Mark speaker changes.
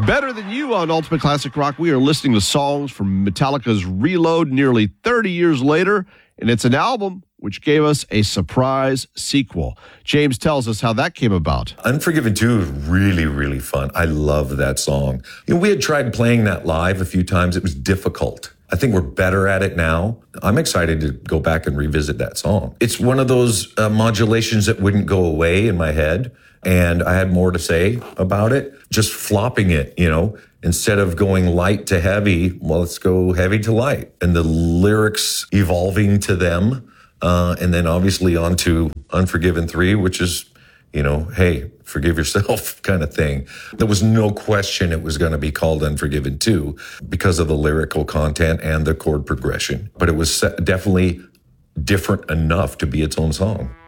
Speaker 1: Better Than You on Ultimate Classic Rock. We are listening to songs from Metallica's Reload nearly 30 years later, and it's an album which gave us a surprise sequel. James tells us how that came about.
Speaker 2: Unforgiven 2 is really, really fun. I love that song. We had tried playing that live a few times. It was difficult. I think we're better at it now. I'm excited to go back and revisit that song. It's one of those modulations that wouldn't go away in my head, and I had more to say about it. Just flopping it, instead of going light to heavy, well, let's go heavy to light. And the lyrics evolving to them. And then obviously onto Unforgiven 3, which is, hey, forgive yourself kind of thing. There was no question it was going to be called Unforgiven 2 because of the lyrical content and the chord progression. But it was definitely different enough to be its own song.